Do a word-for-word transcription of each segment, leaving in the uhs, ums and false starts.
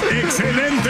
¡Excelente!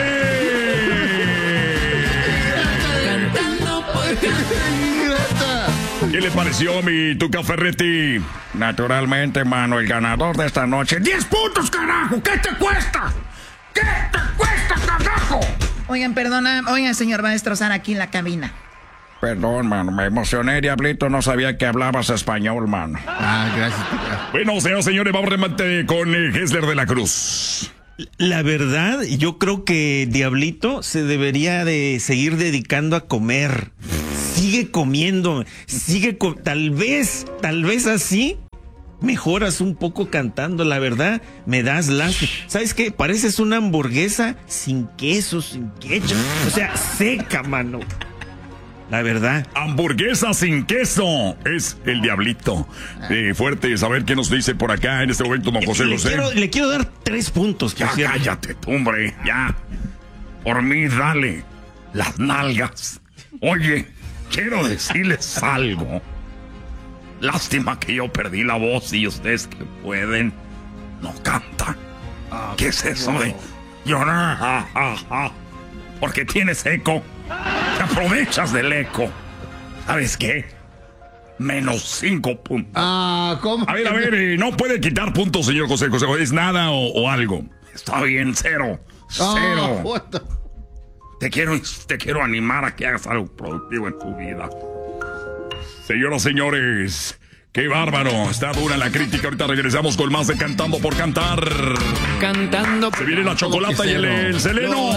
¿Qué le pareció mi Tuca Ferretti? Naturalmente, mano, el ganador de esta noche. ¡diez puntos, carajo! ¿Qué te cuesta? ¿Qué te cuesta, carajo? Oigan, perdona, oigan, señor, va a destrozar aquí la cabina. Perdón, mano, me emocioné, Diablito, no sabía que hablabas español, mano. Ah, gracias. Bueno, señoras y señores, vamos a remate con eh, Hessler de la Cruz. La verdad, yo creo que Diablito se debería de seguir dedicando a comer. Sigue comiendo, sigue co- tal vez, tal vez así mejoras un poco cantando, la verdad, me das lástima. ¿Sabes qué? Pareces una hamburguesa sin queso, sin ketchup, o sea, seca, mano. La verdad. Hamburguesa sin queso es el Diablito. Eh, fuerte, saber qué nos dice por acá en este momento, don José le, José. quiero, le quiero dar tres puntos. Ya cállate, tú, hombre, ya. Por mí, dale las nalgas. Oye, quiero decirles algo. Lástima que yo perdí la voz y ustedes que pueden no cantan. Ah, ¿Qué es eso de llorar? Ja, ja, ja. Porque tienes eco. Te aprovechas del eco. ¿Sabes qué? Menos cinco puntos. Ah, ¿cómo? A ver, a ver, eh, no puede quitar puntos, señor José José. ¿Es nada o, o algo? Está bien, cero. Cero. Ah, what the- Te quiero, te quiero animar a que hagas algo productivo en tu vida. Señoras, señores, qué bárbaro. Está dura la crítica. Ahorita regresamos con más de Cantando por Cantar. Cantando. Se viene la chocolata y el, el seleno.